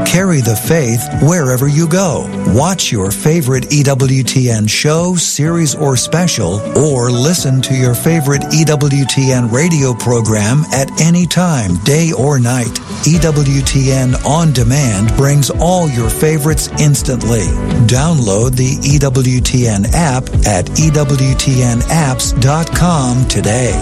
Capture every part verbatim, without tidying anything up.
Carry the faith wherever you go. Watch your favorite E W T N show, series, or special, or listen to your favorite E W T N radio program at any time, day or night. E W T N On Demand brings all your favorites instantly. Download the E W T N app at E W T N apps dot com today.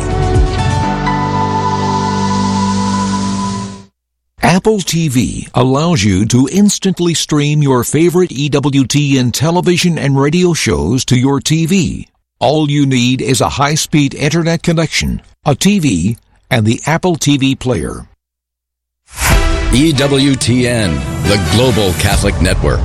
Apple T V allows you to instantly stream your favorite E W T N television and radio shows to your T V. All you need is a high-speed internet connection, a T V, and the Apple T V player. E W T N, the Global Catholic Network.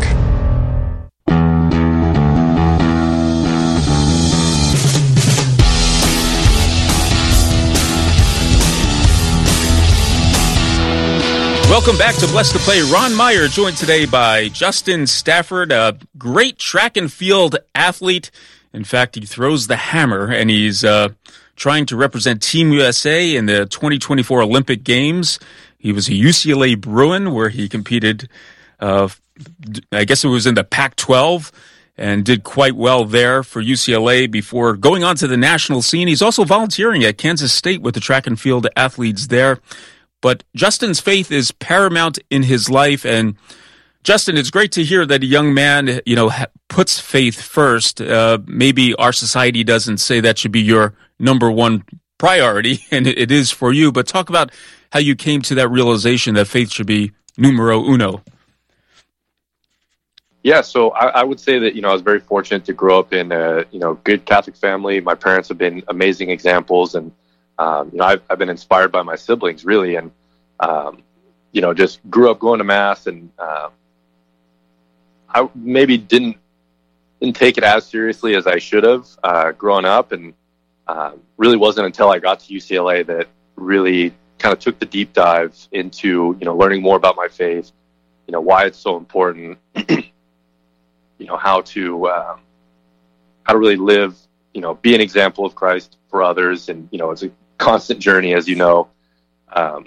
Welcome back to Blessed to Play. Ron Meyer joined today by Justin Stafford, a great track and field athlete. In fact, he throws the hammer, and he's uh, trying to represent Team U S A in the twenty twenty-four Olympic Games. He was a U C L A Bruin, where he competed, uh, I guess it was in the Pac twelve, and did quite well there for U C L A before going on to the national scene. He's also volunteering at Kansas State with the track and field athletes there. But Justin's faith is paramount in his life. And Justin, it's great to hear that a young man, you know, ha- puts faith first. Uh, maybe our society doesn't say that should be your number one priority, and it, it is for you. But talk about how you came to that realization that faith should be numero uno. Yeah, so I, I would say that, you know, I was very fortunate to grow up in a, you know, good Catholic family. My parents have been amazing examples, and Um, you know, I've, I've been inspired by my siblings, really, and, um, you know, just grew up going to Mass, and um, I maybe didn't, didn't take it as seriously as I should have uh, growing up, and um, really wasn't until I got to U C L A that really kind of took the deep dive into, you know, learning more about my faith, you know, why it's so important, you know, how to, um, how to really live, you know, be an example of Christ for others, and, you know, it's a constant journey, as you know. Um,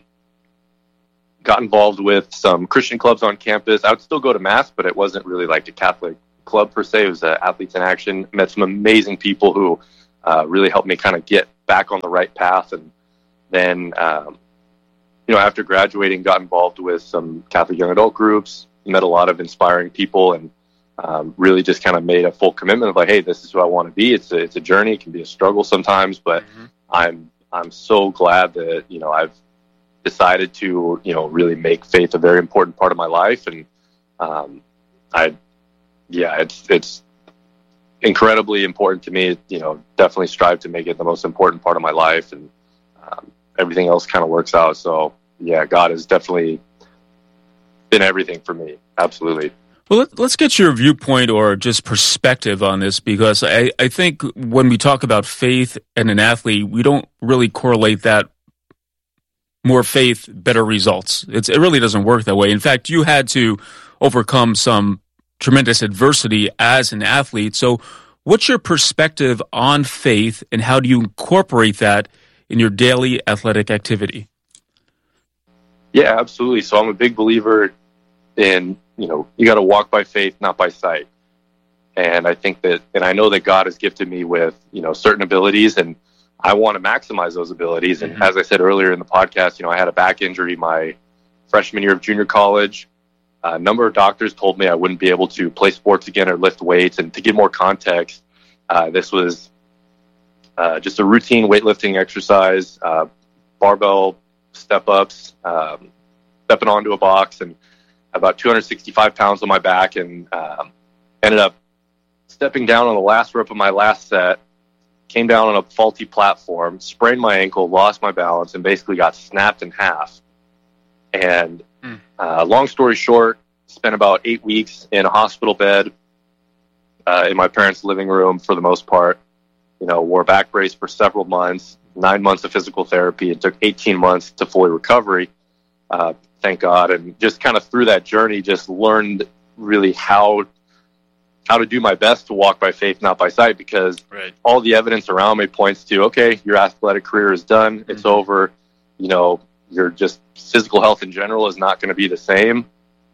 got involved with some Christian clubs on campus. I would still go to Mass, but it wasn't really like a Catholic club per se. It was uh, Athletes in Action. Met some amazing people who uh, really helped me kind of get back on the right path. And then, um, you know, after graduating, got involved with some Catholic young adult groups, met a lot of inspiring people, and um, really just kind of made a full commitment of like, hey, this is who I want to be. It's a, it's a journey. It can be a struggle sometimes, but mm-hmm. I'm I'm so glad that, you know, I've decided to, you know, really make faith a very important part of my life. And um, I, yeah, it's it's incredibly important to me. You know, definitely strive to make it the most important part of my life, and um, everything else kind of works out. So, yeah, God has definitely been everything for me. Absolutely. Well, let, let's get your viewpoint or just perspective on this, because I, I think when we talk about faith and an athlete, we don't really correlate that more faith, better results. It's, it really doesn't work that way. In fact, you had to overcome some tremendous adversity as an athlete. So what's your perspective on faith, and how do you incorporate that in your daily athletic activity? Yeah, absolutely. So I'm a big believer in, you know, you got to walk by faith, not by sight. And I think that, and I know that God has gifted me with, you know, certain abilities, and I want to maximize those abilities. And mm-hmm. as I said earlier in the podcast, you know, I had a back injury my freshman year of junior college. A number of doctors told me I wouldn't be able to play sports again or lift weights. And to give more context, uh, this was uh, just a routine weightlifting exercise, uh, barbell step-ups, um, stepping onto a box, and about two hundred sixty-five pounds on my back, and um, ended up stepping down on the last rope of my last set, came down on a faulty platform, sprained my ankle, lost my balance, and basically got snapped in half. And mm. uh, long story short, spent about eight weeks in a hospital bed uh, in my parents' living room for the most part. You know, wore a back brace for several months, nine months of physical therapy. It took eighteen months to fully recovery. Uh, thank God. And just kind of through that journey, just learned really how how to do my best to walk by faith, not by sight, because right. all the evidence around me points to, okay, your athletic career is done. It's mm-hmm. over. You know, your just physical health in general is not going to be the same.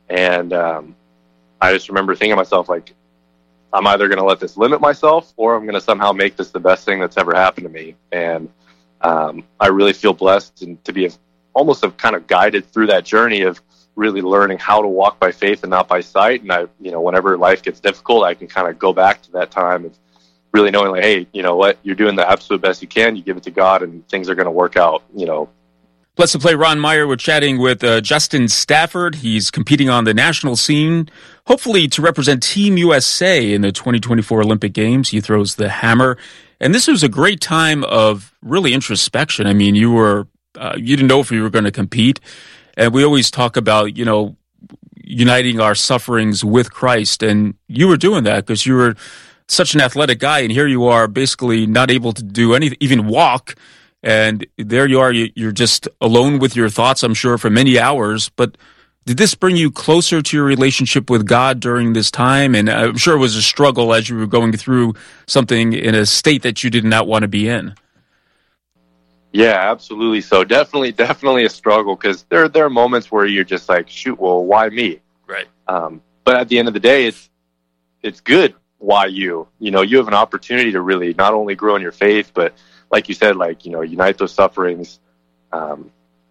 And um, I just remember thinking to myself, like, I'm either going to let this limit myself or I'm going to somehow make this the best thing that's ever happened to me. And um, I really feel blessed and to be almost have kind of guided through that journey of really learning how to walk by faith and not by sight. And I, you know, whenever life gets difficult, I can kind of go back to that time of really knowing, like, hey, you know what, you're doing the absolute best you can. You give it to God and things are going to work out, you know. Blessed Play Ron Meyer, we're chatting with uh, Justin Stafford. He's competing on the national scene, hopefully to represent Team U S A in the twenty twenty-four Olympic Games. He throws the hammer. And this was a great time of really introspection. I mean, you were, uh, you didn't know if you were going to compete. And we always talk about, you know, uniting our sufferings with Christ. And you were doing that because you were such an athletic guy. And here you are basically not able to do anything, even walk. And there you are, you're just alone with your thoughts, I'm sure, for many hours. But did this bring you closer to your relationship with God during this time? And I'm sure it was a struggle as you were going through something in a state that you did not want to be in. Yeah, absolutely. So definitely, definitely a struggle because there, there are moments where you're just like, shoot, well, why me? Right. Um, but at the end of the day, it's it's good. Why you? You know, you have an opportunity to really not only grow in your faith, but like you said, like, you know, unite those sufferings, um,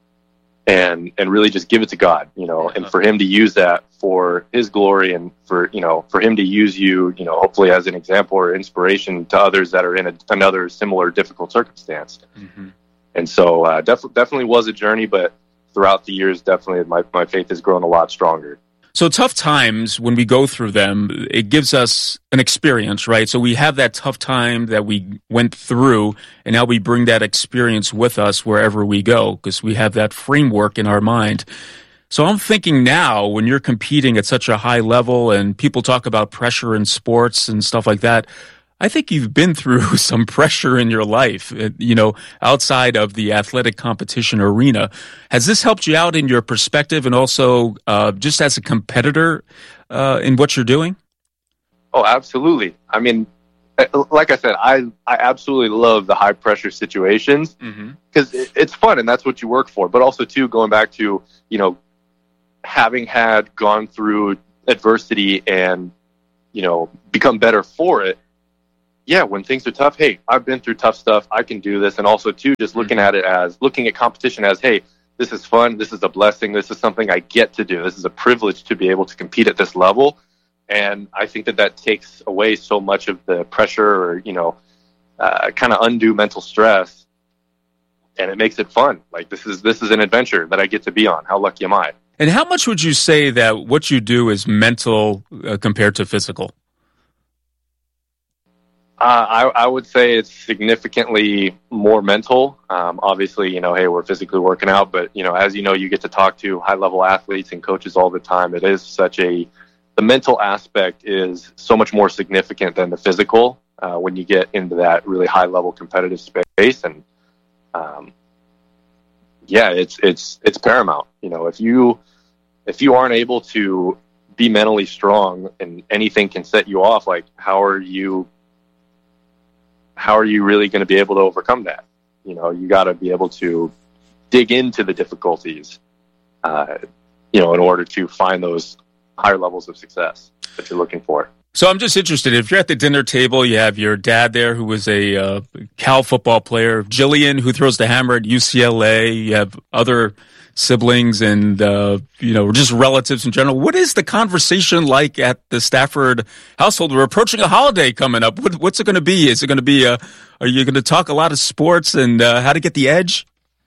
and and really just give it to God, you know, and for Him to use that for His glory and for, you know, for Him to use you, you know, hopefully as an example or inspiration to others that are in a, another similar difficult circumstance. Mm-hmm. And so uh, def- definitely was a journey, but throughout the years, definitely my, my faith has grown a lot stronger. So tough times, when we go through them, it gives us an experience, right? So we have that tough time that we went through, and now we bring that experience with us wherever we go because we have that framework in our mind. So I'm thinking now, when you're competing at such a high level and people talk about pressure in sports and stuff like that, I think you've been through some pressure in your life, you know, outside of the athletic competition arena. Has this helped you out in your perspective and also uh, just as a competitor uh, in what you're doing? Oh, absolutely. I mean, like I said, I, I absolutely love the high pressure situations because mm-hmm. it, it's fun and that's what you work for. But also, too, going back to, you know, having had gone through adversity and, you know, become better for it. Yeah, when things are tough, hey, I've been through tough stuff. I can do this. And also, too, just looking at it as, looking at competition as, hey, this is fun. This is a blessing. This is something I get to do. This is a privilege to be able to compete at this level. And I think that that takes away so much of the pressure or, you know, uh, kind of undue mental stress. And it makes it fun. Like, this is this is an adventure that I get to be on. How lucky am I? And how much would you say that what you do is mental uh, compared to physical? Uh, I, I would say it's significantly more mental. Um, obviously, you know, hey, we're physically working out, but, you know, as you know, you get to talk to high-level athletes and coaches all the time. It is such a, the mental aspect is so much more significant than the physical uh, when you get into that really high-level competitive space. And, um, yeah, it's it's it's paramount. You know, if you if you aren't able to be mentally strong and anything can set you off, like, how are you how are you really going to be able to overcome that? You know, you got to be able to dig into the difficulties, uh, you know, in order to find those higher levels of success that you're looking for. So I'm just interested, if you're at the dinner table, you have your dad there who was a uh, Cal football player, Jillian who throws the hammer at U C L A, you have other siblings and, uh, you know, just relatives in general. What is the conversation like at the Stafford household? We're approaching a holiday coming up. What, what's it going to be? Is it going to be, uh, are you going to talk a lot of sports and uh, how to get the edge?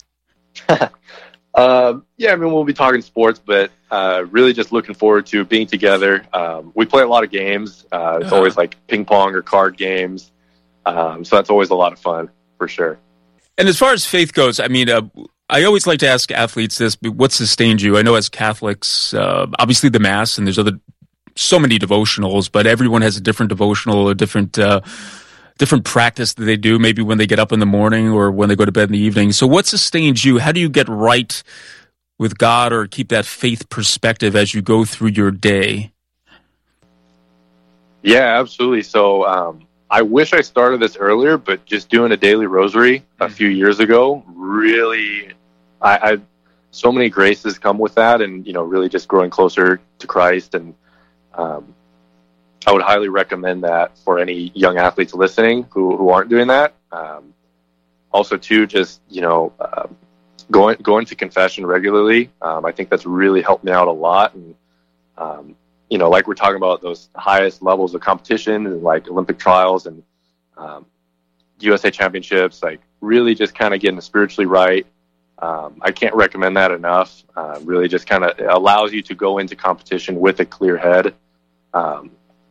uh, yeah, I mean, we'll be talking sports, but uh, really just looking forward to being together. Um, we play a lot of games. Uh, it's uh-huh. always like ping pong or card games. Um, so that's always a lot of fun, for sure. And as far as faith goes, I mean, uh, I always like to ask athletes this, what sustained you? I know as Catholics, uh, obviously the Mass, and there's other so many devotionals, but everyone has a different devotional, a different uh, different practice that they do, maybe when they get up in the morning or when they go to bed in the evening. So what sustains you? How do you get right with God or keep that faith perspective as you go through your day? Yeah, absolutely. So um, I wish I started this earlier, but just doing a daily rosary a few years ago really, I, I so many graces come with that, and, you know, really just growing closer to Christ. And um, I would highly recommend that for any young athletes listening who, who aren't doing that. Um, also, too, just, you know, uh, going going to confession regularly. Um, I think that's really helped me out a lot. And, um, you know, like we're talking about those highest levels of competition and like Olympic trials and um, U S A championships, like really just kind of getting spiritually right. Um, I can't recommend that enough. Uh, really just kind of allows you to go into competition with a clear head. Um,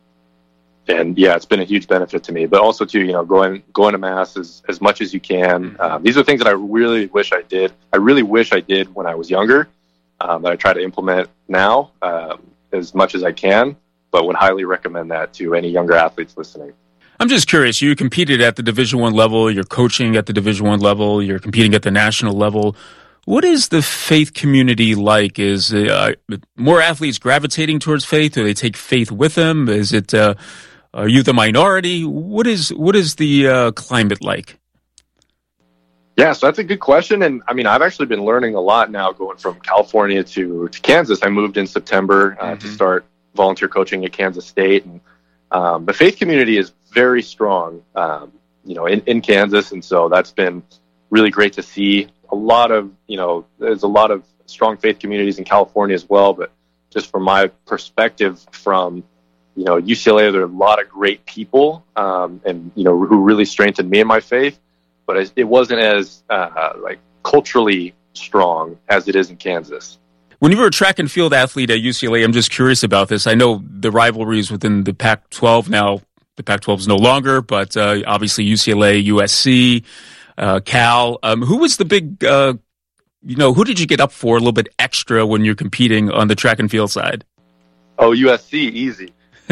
and yeah, it's been a huge benefit to me, but also too, you know, going, going to mass as, as much as you can. Um, these are things that I really wish I did. I really wish I did when I was younger, um, that I try to implement now, um, as much as I can, but would highly recommend that to any younger athletes listening. I'm just curious, you competed at the Division One level, you're coaching at the Division One level, you're competing at the national level. What is the faith community like? Is uh, more athletes gravitating towards faith? Do they take faith with them? Is it, uh, are you the minority? What is, what is the uh, climate like? Yeah, so that's a good question. And I mean, I've actually been learning a lot now going from California to, to Kansas. I moved in September uh, mm-hmm. to start volunteer coaching at Kansas State. And um, the faith community is very strong, um, you know, in, in Kansas. And so that's been really great to see. A lot of, you know, there's a lot of strong faith communities in California as well. But just from my perspective from, you know, U C L A, there are a lot of great people um, and, you know, who really strengthened me in my faith. But it wasn't as uh, like culturally strong as it is in Kansas. When you were a track and field athlete at U C L A, I'm just curious about this. I know the rivalries within the Pac twelve now. The Pac twelve is no longer, but uh, obviously U C L A, U S C, uh, Cal. Um, who was the big, uh, you know, who did you get up for a little bit extra when you're competing on the track and field side? Oh, U S C, easy.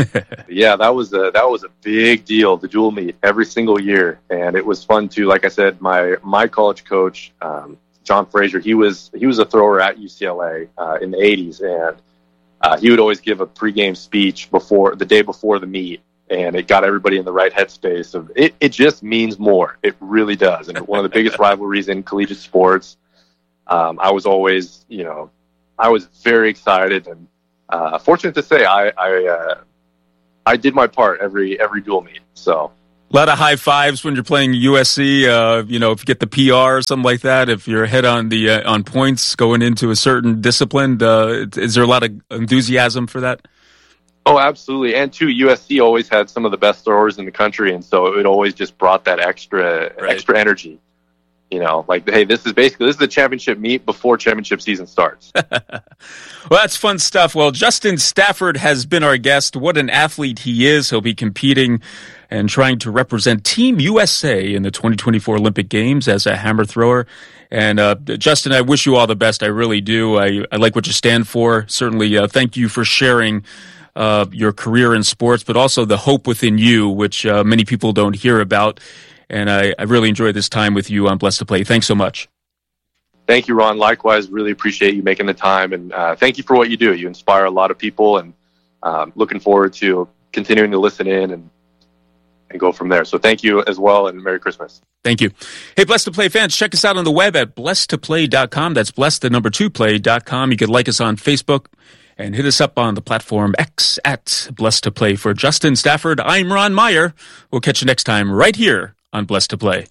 Yeah, that was a that was a big deal, the dual meet every single year, and it was fun too. Like I said, my my college coach, um, John Frazier, he was he was a thrower at U C L A uh, in the eighties, and uh, he would always give a pregame speech before the day before the meet, and it got everybody in the right headspace. Of it, it just means more. It really does, and one of the biggest rivalries in collegiate sports. Um, I was always, you know, I was very excited and uh, fortunate to say I. I uh, I did my part every every dual meet. So a lot of high fives when you're playing U S C. Uh, you know, if you get the P R or something like that, if you're ahead on the uh, on points going into a certain discipline, uh, is there a lot of enthusiasm for that? Oh, absolutely. And too, U S C always had some of the best throwers in the country, and so it always just brought that extra right. extra energy. You know, like, hey, this is basically, this is the championship meet before championship season starts. Well, that's fun stuff. Well, Justin Stafford has been our guest. What an athlete he is. He'll be competing and trying to represent Team U S A in the twenty twenty-four Olympic Games as a hammer thrower. And uh, Justin, I wish you all the best. I really do. I, I like what you stand for. Certainly, uh, thank you for sharing uh, your career in sports, but also the hope within you, which uh, many people don't hear about. And I, I really enjoyed this time with you on Blessed to Play. Thanks so much. Thank you, Ron. Likewise, really appreciate you making the time. And uh, thank you for what you do. You inspire a lot of people, and um, looking forward to continuing to listen in and, and go from there. So thank you as well, and Merry Christmas. Thank you. Hey, Blessed to Play fans, check us out on the web at blessed to play dot com. That's blessed, the number two, play dot com. You can like us on Facebook and hit us up on the platform X at Blessed to Play. For Justin Stafford, I'm Ron Meyer. We'll catch you next time right here on Blessed to Play.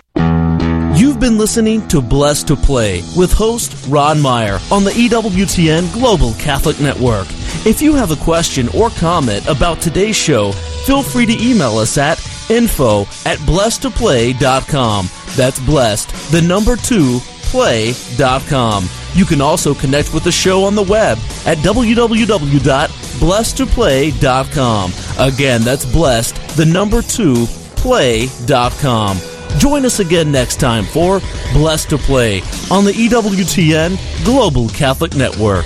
You've been listening to Blessed to Play with host Ron Meyer on the E W T N Global Catholic Network. If you have a question or comment about today's show, feel free to email us at info at blessed to play dot com. That's blessed, the number two, play dot com. You can also connect with the show on the web at w w w dot blessed to play dot com. Again, that's blessed, the number two, play dot com. Join us again next time for Blessed to Play on the E W T N Global Catholic Network.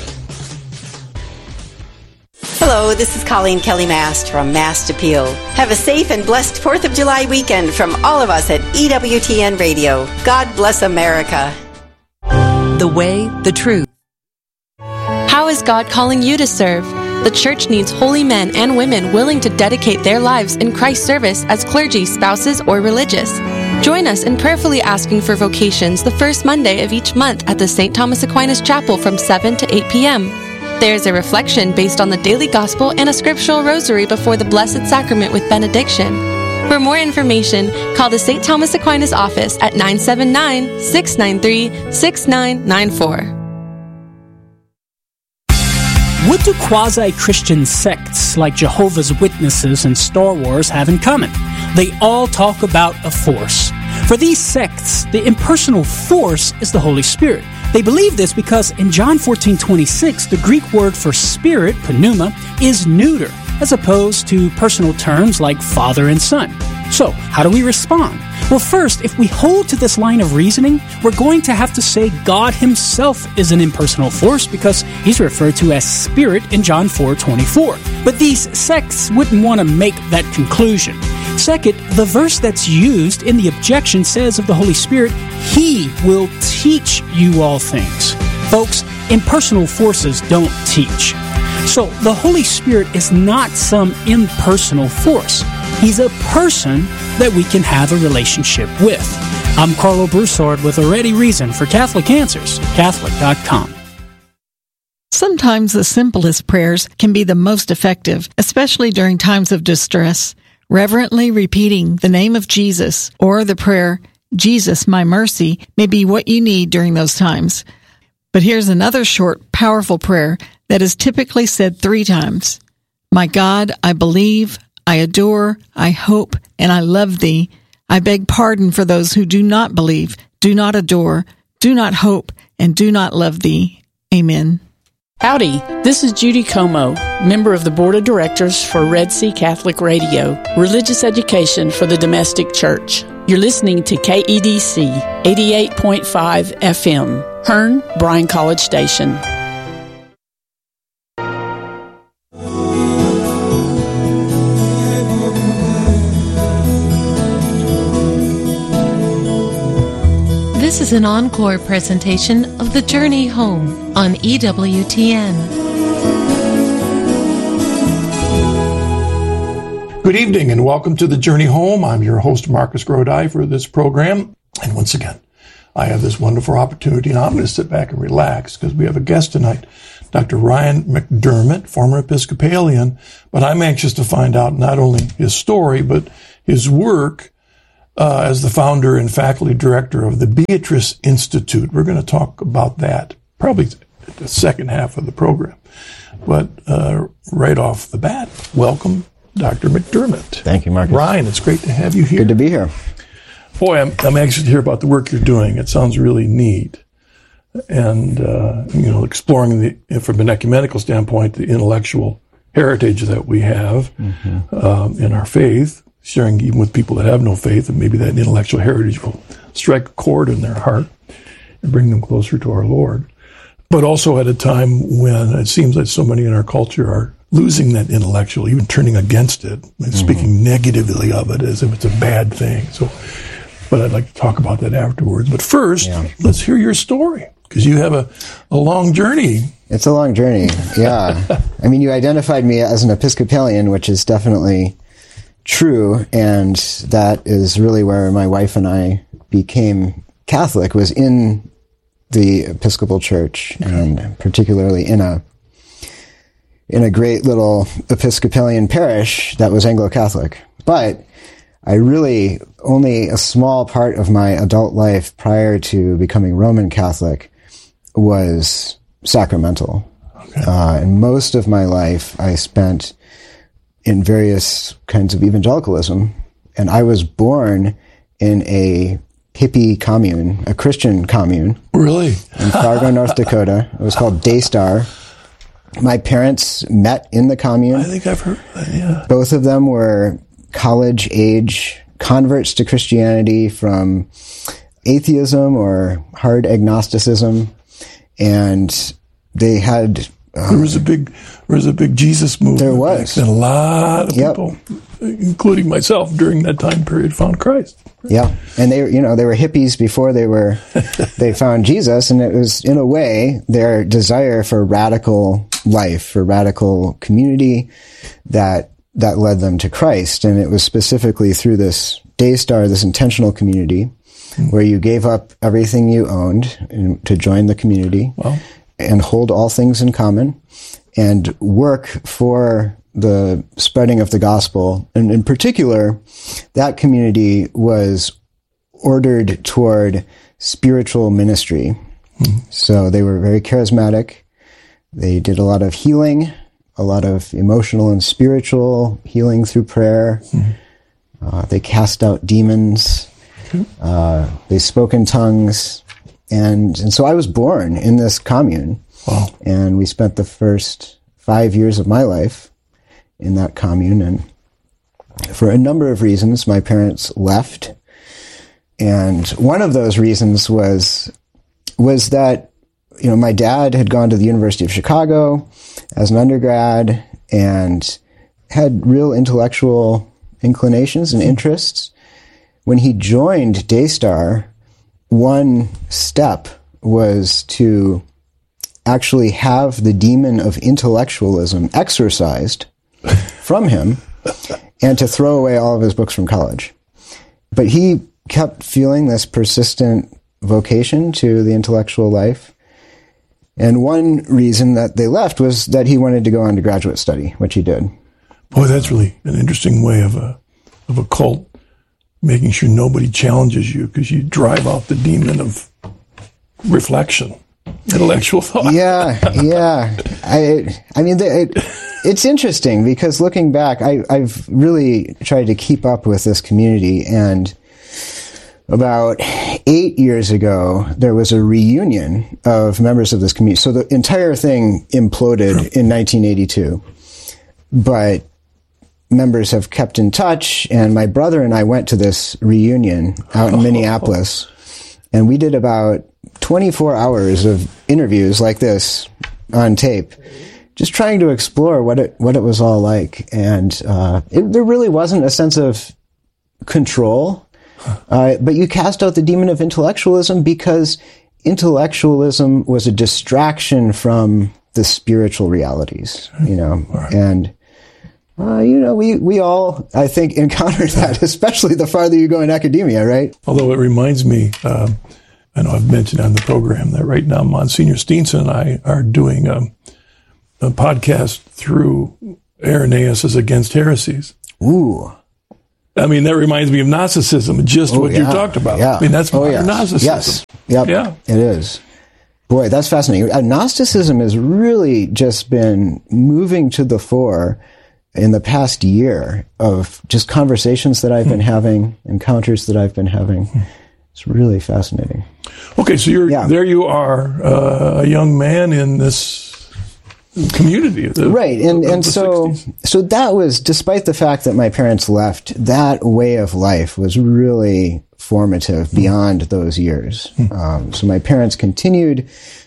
Hello, this is Colleen Kelly Mast from Mast Appeal. Have a safe and blessed fourth of July weekend from all of us at E W T N Radio. God bless America. The way, the truth. How is God calling you to serve? The church needs holy men and women willing to dedicate their lives in Christ's service as clergy, spouses, or religious. Join us in prayerfully asking for vocations the first Monday of each month at the Saint Thomas Aquinas Chapel from seven to eight p.m. There is a reflection based on the daily gospel and a scriptural rosary before the Blessed Sacrament with benediction. For more information, call the Saint Thomas Aquinas office at nine seven nine, six nine three, six nine nine four. What do quasi-Christian sects like Jehovah's Witnesses and Star Wars have in common? They all talk about a force. For these sects, the impersonal force is the Holy Spirit. They believe this because in John fourteen twenty-six, the Greek word for spirit, pneuma, is neuter, as opposed to personal terms like father and son. So, how do we respond? Well, first, if we hold to this line of reasoning, we're going to have to say God himself is an impersonal force because he's referred to as spirit in John four twenty-four. But these sects wouldn't want to make that conclusion. Second, the verse that's used in the objection says of the Holy Spirit, he will teach you all things. Folks, impersonal forces don't teach. So, the Holy Spirit is not some impersonal force. He's a person that we can have a relationship with. I'm Carlo Broussard with a ready reason for Catholic Answers, Catholic dot com. Sometimes the simplest prayers can be the most effective, especially during times of distress. Reverently repeating the name of Jesus or the prayer, Jesus, my mercy, may be what you need during those times. But here's another short, powerful prayer that is typically said three times. My God, I believe, I adore, I hope, and I love thee. I beg pardon for those who do not believe, do not adore, do not hope, and do not love thee. Amen. Howdy, this is Judy Como, member of the Board of Directors for Red Sea Catholic Radio, religious education for the domestic church. You're listening to K E D C eighty-eight point five F M, Hearn, Bryan College Station. This is an encore presentation of The Journey Home on E W T N. Good evening and welcome to The Journey Home. I'm your host, Marcus Grodi, for this program. And once again, I have this wonderful opportunity, and I'm going to sit back and relax because we have a guest tonight, Doctor Ryan McDermott, former Episcopalian. But I'm anxious to find out not only his story, but his work Uh, as the founder and faculty director of the Beatrice Institute. We're going to talk about that probably the second half of the program. But uh, right off the bat, welcome, Doctor McDermott. Thank you, Marcus. Ryan, it's great to have you here. Good to be here. Boy, I'm, I'm anxious to hear about the work you're doing. It sounds really neat. And, uh, you know, exploring the, from an ecumenical standpoint, the intellectual heritage that we have mm-hmm. um, in our faith, sharing even with people that have no faith, and maybe that intellectual heritage will strike a chord in their heart and bring them closer to our Lord. But also at a time when it seems like so many in our culture are losing that intellectual, even turning against it, and mm-hmm. speaking negatively of it as if it's a bad thing. So, but I'd like to talk about that afterwards. But first, yeah. let's hear your story, because you have a, a long journey. It's a long journey, yeah. I mean, you identified me as an Episcopalian, which is definitely true, and that is really where my wife and I became Catholic, was in the Episcopal Church, okay. and particularly in a in a great little Episcopalian parish that was Anglo-Catholic. But I really, only a small part of my adult life prior to becoming Roman Catholic was sacramental. Okay. Uh, and most of my life I spent in various kinds of evangelicalism. And I was born in a hippie commune, a Christian commune. Really? In Fargo, North Dakota. It was called Daystar. My parents met in the commune. I think I've heard that, yeah. Both of them were college-age converts to Christianity from atheism or hard agnosticism. And they had... Um, there was a big, there was a big Jesus movement. There was, and a lot of yep. people, including myself, during that time period, found Christ. Yeah, and they, you know, they were hippies before they were, they found Jesus, and it was, in a way, their desire for radical life, for radical community, that that led them to Christ, and it was specifically through this Daystar, this intentional community, mm-hmm. where you gave up everything you owned in, to join the community wow. and hold all things in common and work for the spreading of the gospel. And in particular, that community was ordered toward spiritual ministry. Mm-hmm. So they were very charismatic. They did a lot of healing, a lot of emotional and spiritual healing through prayer. Mm-hmm. Uh, they cast out demons. Mm-hmm. Uh, they spoke in tongues. And, and so I was born in this commune. Wow. And we spent the first five years of my life in that commune. And for a number of reasons, my parents left. And one of those reasons was, was that, you know, my dad had gone to the University of Chicago as an undergrad and had real intellectual inclinations and interests. When he joined Daystar, one step was to actually have the demon of intellectualism exorcised from him and to throw away all of his books from college. But he kept feeling this persistent vocation to the intellectual life. And one reason that they left was that he wanted to go on to graduate study, which he did. Boy, that's really an interesting way of a of a cult, making sure nobody challenges you because you drive out the demon of reflection, intellectual thought. Yeah, yeah. I I mean, it, it's interesting because looking back, I, I've really tried to keep up with this community, and about eight years ago, there was a reunion of members of this community. So the entire thing imploded in nineteen eighty-two, but members have kept in touch, and my brother and I went to this reunion out in Minneapolis, and we did about twenty-four hours of interviews like this on tape, just trying to explore what it what it was all like. And uh, it, there really wasn't a sense of control. Uh, but you cast out the demon of intellectualism because intellectualism was a distraction from the spiritual realities, you know, right. and, uh, you know, we, we all, I think, encounter that, especially the farther you go in academia, right? Although it reminds me, uh, I know I've mentioned on the program that right now Monsignor Steenson and I are doing a, a podcast through Irenaeus' Against Heresies. Ooh. I mean, that reminds me of Gnosticism, just oh, what yeah. you talked about. Yeah. I mean, that's oh, modern yes. Gnosticism. Yes. Yep. Yeah. It is. Boy, that's fascinating. Uh, Gnosticism has really just been moving to the fore in the past year of just conversations that I've been having, encounters that I've been having. It's really fascinating. Okay, so you're yeah. there you are, uh, a young man in this community. The, right. And, and so, sixties. so that was, despite the fact that my parents left, that way of life was really formative mm. beyond those years. Mm. Um, so my parents continued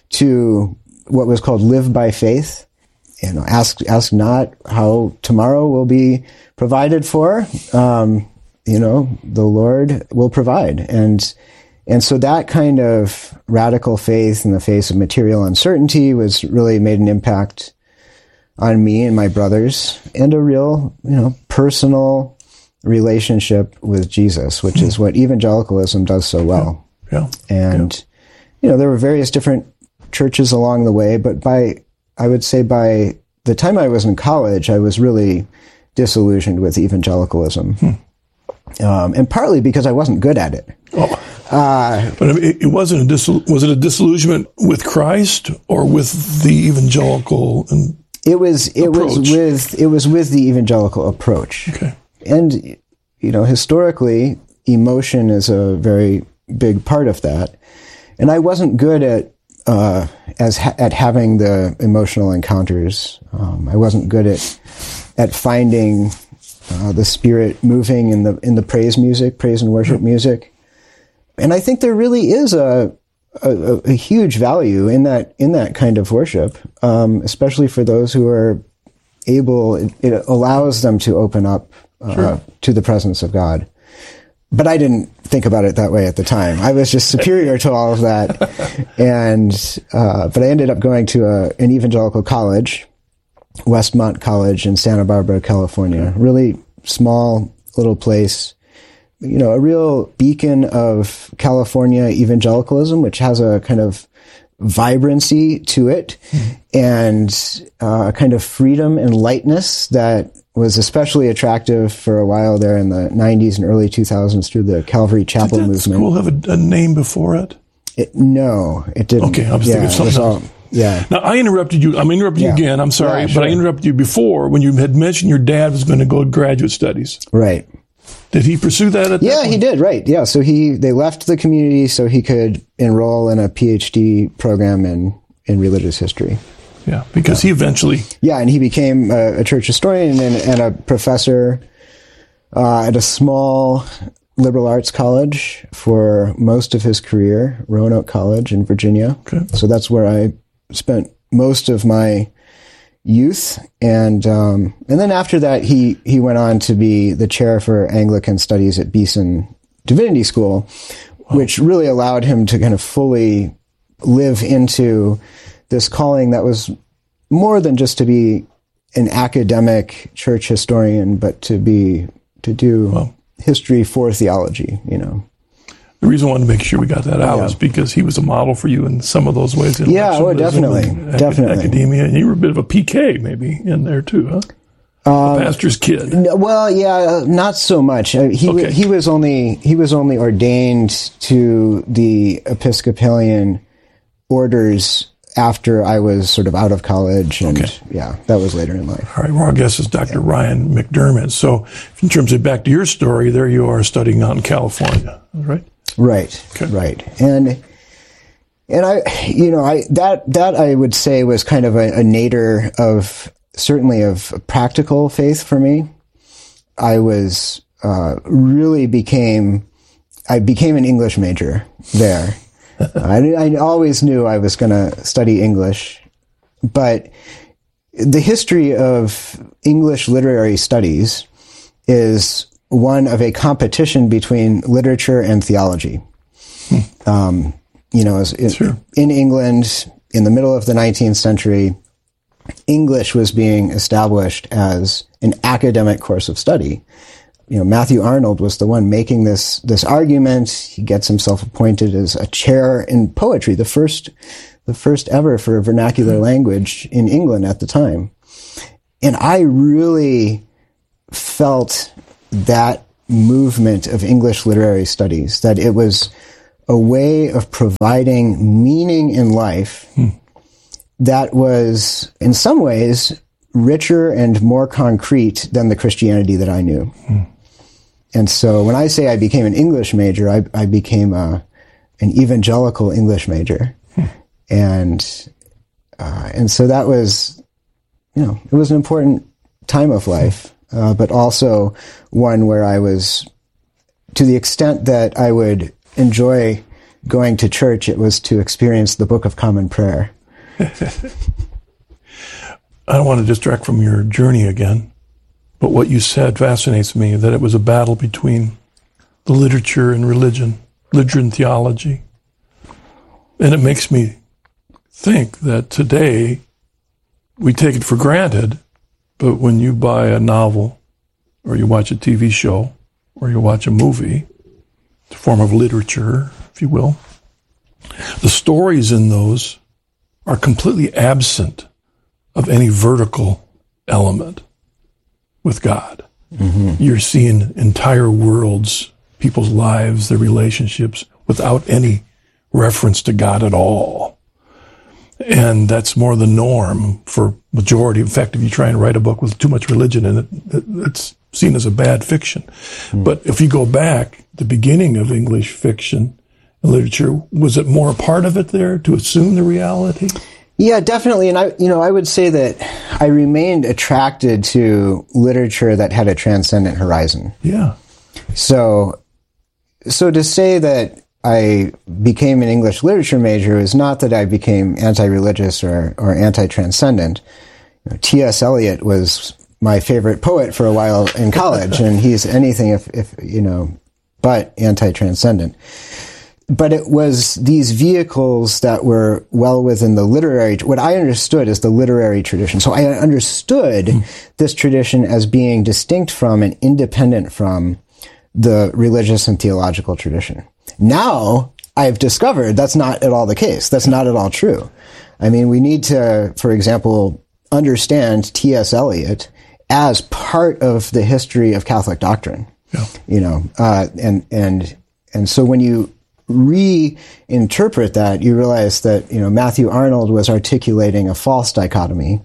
to what was called live by faith. You know, ask, ask not how tomorrow will be provided for. Um, you know, the Lord will provide. And, And so that kind of radical faith in the face of material uncertainty was really made an impact on me and my brothers, and a real, you know, personal relationship with Jesus, which is what evangelicalism does so well. Yeah. yeah. And, yeah. you know, there were various different churches along the way, but by, I would say by the time I was in college, I was really disillusioned with evangelicalism. Hmm. Um, and partly because I wasn't good at it. Oh. Uh, but I mean, it, it wasn't a dis- was it a disillusionment with Christ or with the evangelical? And it was it approach? was with it was with the evangelical approach. Okay. And you know, historically, emotion is a very big part of that, and I wasn't good at uh, as ha- at having the emotional encounters. Um, I wasn't good at at finding Uh, the Spirit moving in the in the praise music, praise and worship music, and I think there really is a a, a huge value in that in that kind of worship, um, especially for those who are able. It, it allows them to open up uh, sure. to the presence of God. But I didn't think about it that way at the time. I was just superior to all of that, and uh, but I ended up going to a, an evangelical college. Westmont College in Santa Barbara, California. Really small little place. you know, a real beacon of California evangelicalism, which has a kind of vibrancy to it, mm-hmm. and uh, a kind of freedom and lightness that was especially attractive for a while there in the nineties and early two thousands through the Calvary Chapel Did that movement. School have a, a name before it? it? No, it didn't. Okay, I was yeah, thinking of something all, else. Yeah. Now, I interrupted you. I'm interrupting yeah. you again. I'm sorry, yeah, sure. but I interrupted you before when you had mentioned your dad was going to go to graduate studies. Right. Did he pursue that at that Yeah, point? he did, right. Yeah, so he they left the community so he could enroll in a PhD program in, in religious history. Yeah, because yeah. he eventually... Yeah, and he became a, a church historian and, and a professor uh, at a small liberal arts college for most of his career, Roanoke College in Virginia. Okay. So that's where I spent most of my youth, and um, and then after that, he he went on to be the chair for Anglican Studies at Beeson Divinity School, wow. which really allowed him to kind of fully live into this calling that was more than just to be an academic church historian, but to be to do wow. history for theology. You know. The reason I wanted to make sure we got that out yeah. is because he was a model for you in some of those ways. Yeah, oh, definitely, and definitely. Academia, and you were a bit of a P K maybe in there too, huh? Um, a pastor's kid. Well, yeah, not so much. Uh, he okay. he was only he was only ordained to the Episcopalian orders after I was sort of out of college, and okay. yeah, that was later in life. All right, well, our guest is Doctor yeah. Ryan McDermott. So, in terms of back to your story, there you are studying out in California, right? Right, okay. right, and and I, you know, I that that I would say was kind of a, a nadir of certainly of practical faith for me. I was uh, really became I became an English major there. I, I always knew I was going to study English, but the history of English literary studies is one of a competition between literature and theology. Hmm. Um, you know, as in, sure. in England, in the middle of the nineteenth century, English was being established as an academic course of study. You know, Matthew Arnold was the one making this this argument. He gets himself appointed as a chair in poetry, the first the first ever for a vernacular language in England at the time. And I really felt that movement of English literary studies, that it was a way of providing meaning in life hmm. that was, in some ways, richer and more concrete than the Christianity that I knew. Hmm. And so when I say I became an English major, I, I became a, an evangelical English major. Hmm. And uh, and so that was, you know, it was an important time of life. Uh, but also one where I was, to the extent that I would enjoy going to church, it was to experience the Book of Common Prayer. I don't want to distract from your journey again, but what you said fascinates me, that it was a battle between the literature and religion, literature and theology. And it makes me think that today we take it for granted. But when you buy a novel, or you watch a T V show, or you watch a movie, it's a form of literature, if you will, the stories in those are completely absent of any vertical element with God. Mm-hmm. You're seeing entire worlds, people's lives, their relationships, without any reference to God at all. And that's more the norm for majority. In fact, if you try and write a book with too much religion in it, it's seen as a bad fiction. Mm. But if you go back, the beginning of English fiction and literature, was it more a part of it there to assume the reality? Yeah, definitely. And I, you know, I would say that I remained attracted to literature that had a transcendent horizon. Yeah. So, so to say that I became an English literature major is not that I became anti-religious or, or anti-transcendent. You know, T S Eliot was my favorite poet for a while in college, and he's anything if, if, you know, but anti-transcendent. But it was these vehicles that were well within the literary, what I understood as the literary tradition. So I understood mm. this tradition as being distinct from and independent from the religious and theological tradition. Now, I've discovered that's not at all the case. That's not at all true. I mean, we need to, for example, understand T S Eliot as part of the history of Catholic doctrine. Yeah. You know, uh, and and and so when you reinterpret that, you realize that, you know, Matthew Arnold was articulating a false dichotomy.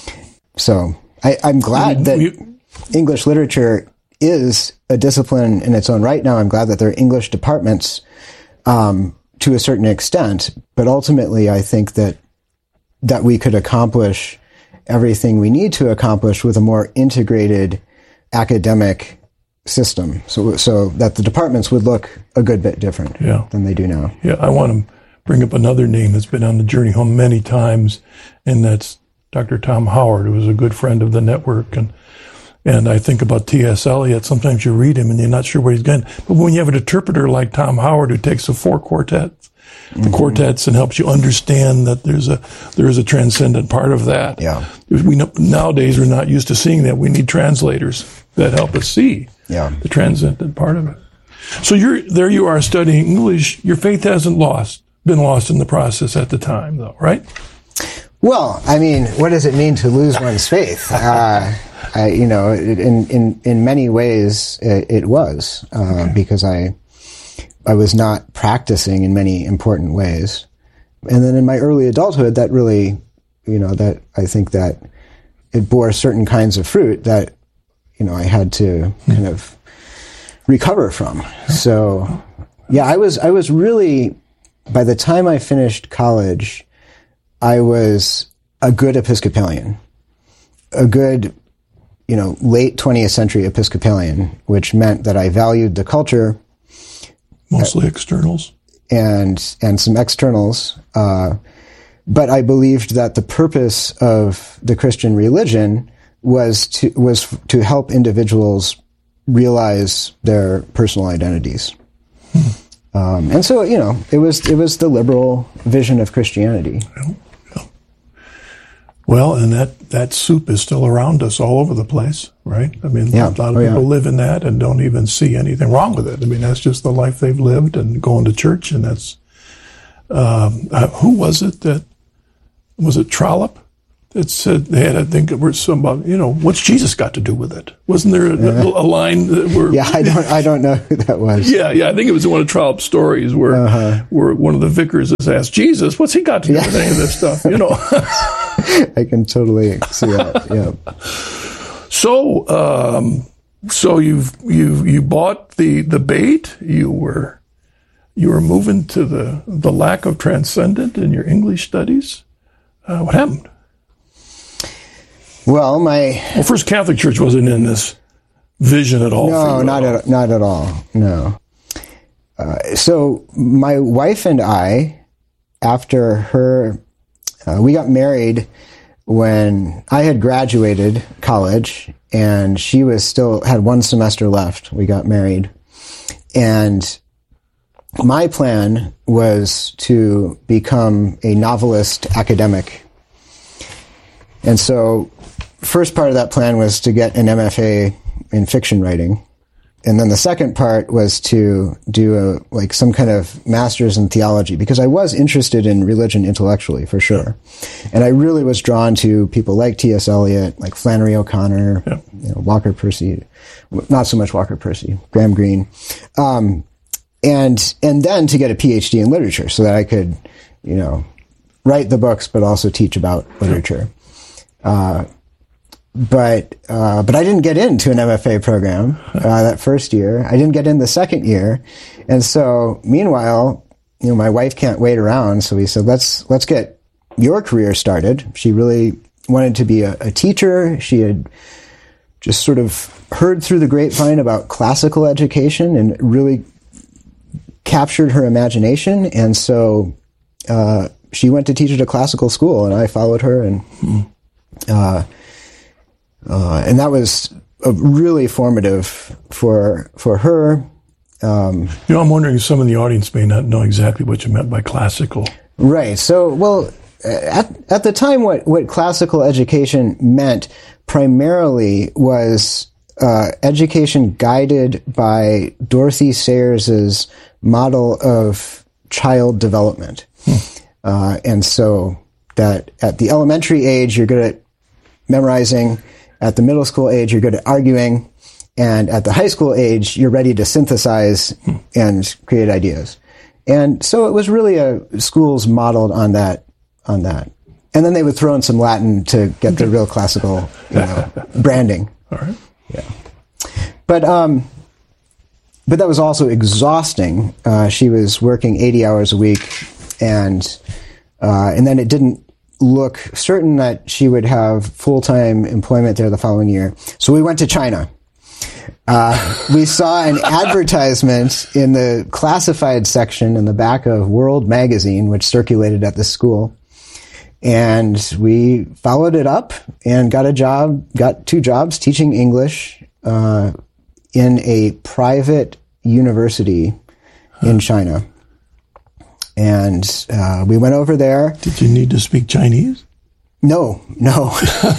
So I, I'm glad that English literature is a discipline in its own right now. I'm glad that there are English departments um, to a certain extent, but ultimately I think that that we could accomplish everything we need to accomplish with a more integrated academic system, so so that the departments would look a good bit different yeah. than they do now. Yeah, I want to bring up another name that's been on the journey home many times, and that's Doctor Tom Howard, who was a good friend of the network. And and I think about T S Eliot. Sometimes you read him and you're not sure where he's going. But when you have an interpreter like Tom Howard who takes the four quartets, the mm-hmm. quartets, and helps you understand that there's a there is a transcendent part of that. Yeah, we know, nowadays we're not used to seeing that. We need translators that help us see yeah. the transcendent part of it. So you're there. You are studying English. Your faith hasn't lost been lost in the process at the time, though, right? Well, I mean, what does it mean to lose one's faith? Uh, I, you know, in in in many ways, it, it was uh, okay. because I I was not practicing in many important ways, and then in my early adulthood, that really, you know, that I think that it bore certain kinds of fruit that, you know, I had to kind of recover from. So, yeah, I was, I was really, by the time I finished college, I was a good Episcopalian, a good, you know, late twentieth century Episcopalian, which meant that I valued the culture. Mostly externals. And, and some externals. Uh, but I believed that the purpose of the Christian religion was to was to help individuals realize their personal identities, hmm. um, and so you know it was it was the liberal vision of Christianity. Yeah, yeah. Well, and that, that soup is still around us all over the place, right? I mean, yeah. a lot of oh, people yeah. live in that and don't even see anything wrong with it. I mean, that's just the life they've lived and going to church, and that's um, uh, who was it that was it Trollope? It said they had, I think it was somebody, you know, what's Jesus got to do with it? Wasn't there a, uh, a line that where? Yeah, I don't, I don't know who that was. Yeah, yeah, I think it was one of Trollope's stories where, uh-huh. where one of the vicars has asked Jesus, "What's he got to do yeah. with any of this stuff?" You know, I can totally see that. Yeah. So, um, so you've you you bought the the bait. You were you were moving to the the lack of transcendent in your English studies. Uh, what happened? Well, my well, First Catholic Church wasn't in this vision at all. No, not at not at all. No. Uh, so my wife and I, after her, uh, we got married when I had graduated college, and she was still had one semester left. We got married, and my plan was to become a novelist academic. And so, first part of that plan was to get an M F A in fiction writing. And then the second part was to do a, like some kind of master's in theology, because I was interested in religion intellectually, for sure. And I really was drawn to people like T S Eliot, like Flannery O'Connor, yeah. you know, Walker Percy, not so much Walker Percy, Graham Greene. Um, and, and then to get a P H D in literature so that I could, you know, write the books, but also teach about literature. Uh, but, uh, but I didn't get into an M F A program, uh, that first year. I didn't get in the second year. And so, meanwhile, you know, my wife can't wait around. So we said, let's, let's get your career started. She really wanted to be a, a teacher. She had just sort of heard through the grapevine about classical education and really captured her imagination. And so, uh, she went to teach at a classical school, and I followed her, and, hmm. Uh, uh, and that was uh, really formative for for her. Um, you know, I'm wondering if some of the audience may not know exactly what you meant by classical. Right. So, well, at at the time, what what classical education meant primarily was uh, education guided by Dorothy Sayers' model of child development. Hmm. Uh, and so that at the elementary age, you're good at memorizing. At the middle school age, you're good at arguing. And at the high school age, you're ready to synthesize hmm. and create ideas. And so it was really a schools modeled on that, on that. And then they would throw in some Latin to get the real classical, you know, branding. All right. Yeah. But, um, but that was also exhausting. Uh, she was working eighty hours a week, and, uh, and then it didn't look certain that she would have full-time employment there the following year. So we went to China. Uh, we saw an advertisement in the classified section in the back of World Magazine, which circulated at the school. And we followed it up and got a job, got two jobs teaching English uh, in a private university in China. And uh, we went over there. Did you need to speak Chinese? No, no.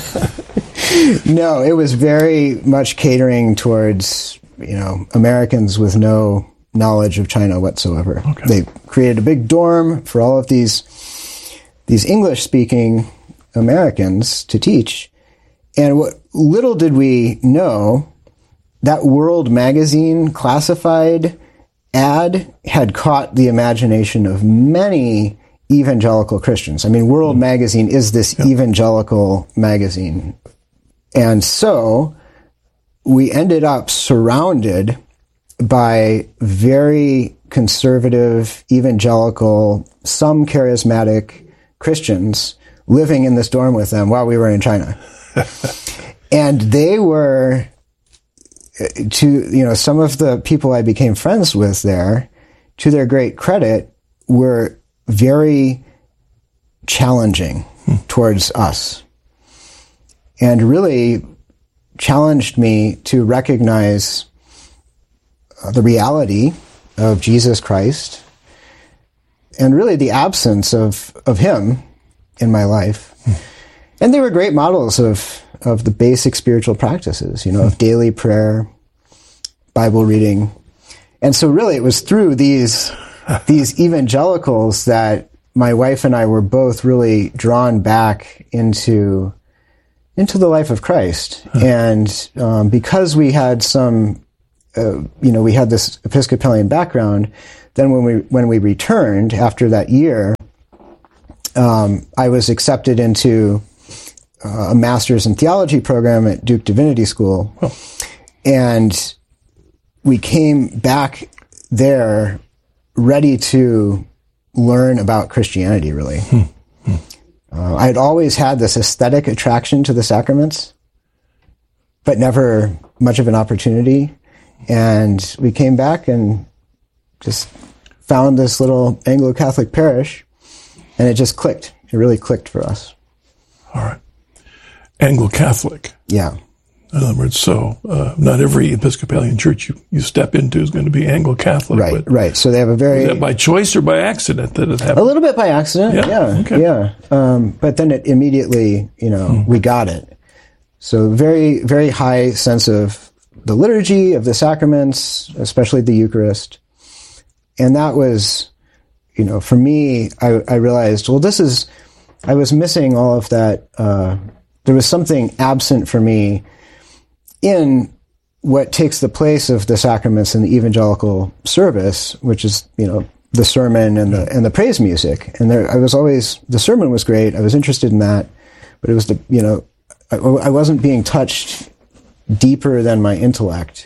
No, it was very much catering towards, you know, Americans with no knowledge of China whatsoever. Okay. They created a big dorm for all of these these English-speaking Americans to teach. And what little did we know, that World Magazine classified ad had caught the imagination of many evangelical Christians. I mean, World mm. Magazine is this yeah. evangelical magazine. And so we ended up surrounded by very conservative, evangelical, some charismatic Christians living in this dorm with them while we were in China. And they were, to, you know, some of the people I became friends with there, to their great credit, were very challenging hmm. towards us. And really challenged me to recognize uh, the reality of Jesus Christ and really the absence of, of him in my life. Hmm. And they were great models of, of the basic spiritual practices, you know, hmm. of daily prayer, Bible reading. And so really it was through these, these evangelicals that my wife and I were both really drawn back into into the life of Christ. Huh. And um, because we had some, uh, you know, we had this Episcopalian background, then when we when we returned after that year, um, I was accepted into uh, a master's in theology program at Duke Divinity School. Oh. And we came back there ready to learn about Christianity, really. Hmm. Hmm. Uh, I had always had this aesthetic attraction to the sacraments, but never much of an opportunity. And we came back and just found this little Anglo-Catholic parish, and it just clicked. It really clicked for us. All right. Anglo-Catholic. Yeah. In other words, so uh, not every Episcopalian church you, you step into is going to be Anglo-Catholic. Right, but right. So they have a very... Was that by choice or by accident that it happened? A little bit by accident, yeah. Yeah, okay. yeah. Um, but then it immediately, you know, hmm. we got it. So very, very high sense of the liturgy, of the sacraments, especially the Eucharist. And that was, you know, for me, I, I realized, well, this is... I was missing all of that. Uh, there was something absent for me in what takes the place of the sacraments in the evangelical service, which is, you know, the sermon and the and the praise music. And there, I was always, the sermon was great. I was interested in that, but it was the, you know, I, I wasn't being touched deeper than my intellect.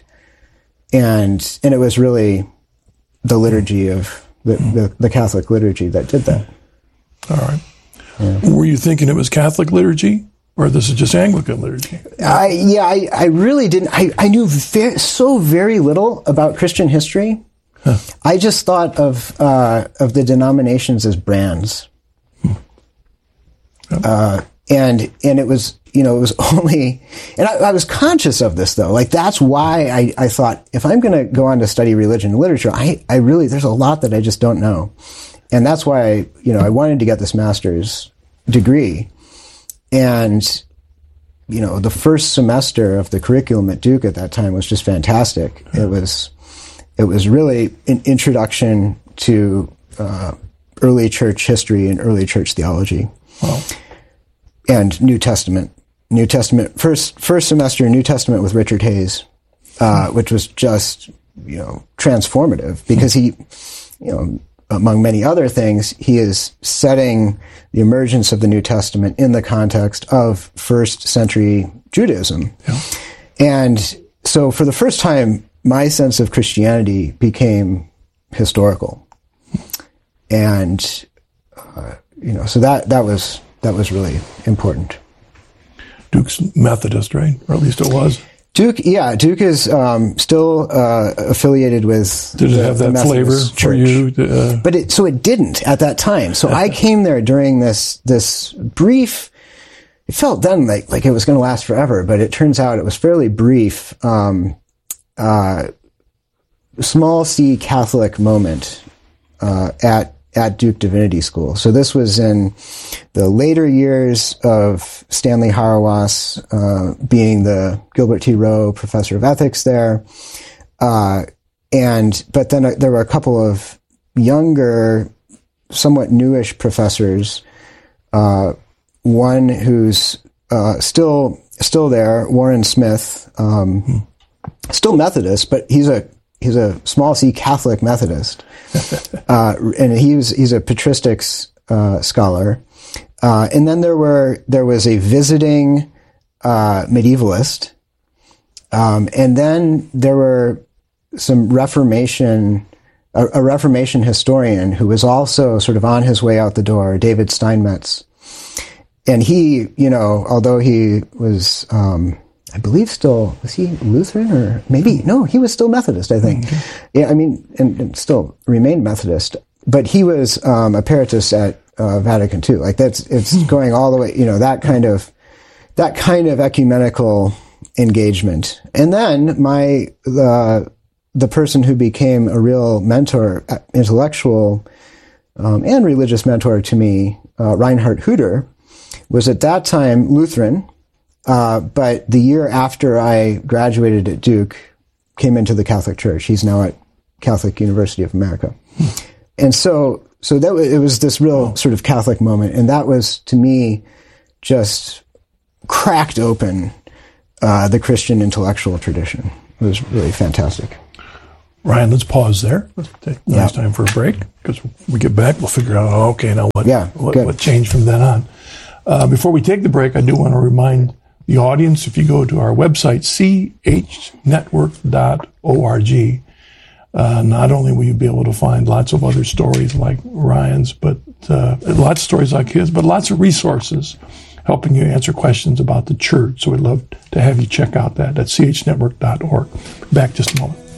And and it was really the liturgy of the, the, the Catholic liturgy that did that. All right. Yeah. Were you thinking it was Catholic liturgy? Or this is just Anglican liturgy? I, yeah, I, I really didn't. I, I knew very, so very little about Christian history. Huh. I just thought of uh, of the denominations as brands, hmm. yep. uh, and and it was, you know, it was only, and I, I was conscious of this though. Like that's why I, I thought if I'm going to go on to study religion and literature, I I really there's a lot that I just don't know, and that's why I, you know I wanted to get this master's degree. And you know, the first semester of the curriculum at Duke at that time was just fantastic. Yeah. It was, it was really an introduction to uh, early church history and early church theology. Wow. And New Testament. New Testament, first first semester New Testament with Richard Hayes, uh, which was just, you know, transformative because he, you know, among many other things, he is setting the emergence of the New Testament in the context of first century Judaism. Yeah. And so for the first time, my sense of Christianity became historical. And, uh, you know, so that, that was, that was really important. Duke's Methodist, right? Or at least it was. Duke, yeah, Duke is um, still uh, affiliated with. Did it the, have that flavor Church. for you? Uh, but it, so it didn't at that time. So I came there during this this brief. It felt then like like it was going to last forever, but it turns out it was fairly brief. Um, uh, small C Catholic moment uh, at. at Duke Divinity School. So this was in the later years of Stanley Hauerwas uh, being the Gilbert T. Rowe Professor of Ethics there. Uh, and, but then uh, there were a couple of younger, somewhat newish professors. Uh, one who's uh, still still there, Warren Smith, um, hmm. still Methodist, but he's a he's a small C Catholic Methodist. uh, and he was, he's a patristics, uh, scholar. Uh, and then there were, there was a visiting, uh, medievalist. Um, and then there were some Reformation, a, a Reformation historian who was also sort of on his way out the door, David Steinmetz. And he, you know, although he was, um, I believe still, was he Lutheran or maybe, no, he was still Methodist, I think. Okay. Yeah, I mean, and, and still remained Methodist, but he was um, emeritus at uh, Vatican two. Like that's, it's going all the way, you know, that kind of, that kind of ecumenical engagement. And then my, uh, the person who became a real mentor, intellectual um, and religious mentor to me, uh, Reinhard Huder, was at that time Lutheran. Uh, but the year after I graduated at Duke, came into the Catholic Church. He's now at Catholic University of America. And so, so that it was this real sort of Catholic moment. And that was, to me, just cracked open, uh, the Christian intellectual tradition. It was really fantastic. Ryan, let's pause there. Let's take yeah. Nice time for a break, because when we get back, we'll figure out, oh, okay, now what, yeah, what, what changed from then on. Uh, before we take the break, I do want to remind the audience, if you go to our website, c h network dot org, uh, not only will you be able to find lots of other stories like Ryan's, but uh, lots of stories like his, but lots of resources helping you answer questions about the church. So we'd love to have you check out that at c h network dot org. Back just a moment.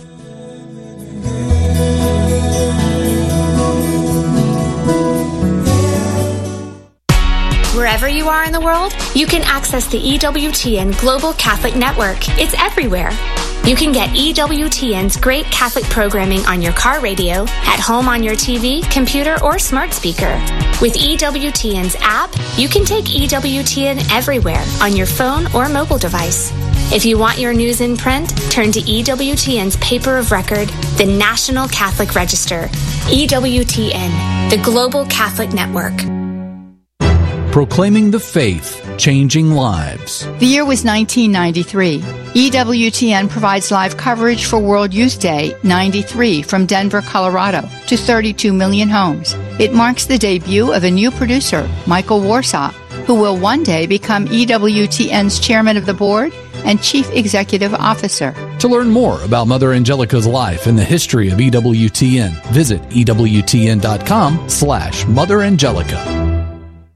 Wherever you are in the world, you can access the E W T N Global Catholic Network. It's everywhere. You can get E W T N's great Catholic programming on your car radio, at home on your T V, computer, or smart speaker. With E W T N's app, you can take E W T N everywhere on your phone or mobile device. If you want your news in print, turn to E W T N's paper of record, the National Catholic Register. E W T N, the Global Catholic Network. Proclaiming the faith, changing lives. The year was nineteen ninety-three. E W T N provides live coverage for World Youth Day ninety-three from Denver, Colorado to thirty-two million homes. It marks the debut of a new producer, Michael Warsaw, who will one day become E W T N's chairman of the board and chief executive officer. To learn more about Mother Angelica's life and the history of E W T N, visit E W T N dot com slash Mother Angelica.